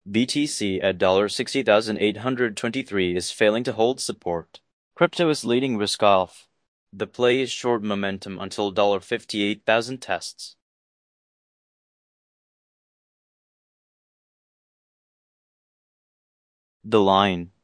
BTC at $60,823 is failing to hold support. Crypto is leading risk off. The play is short momentum until $58,000 tests. The line.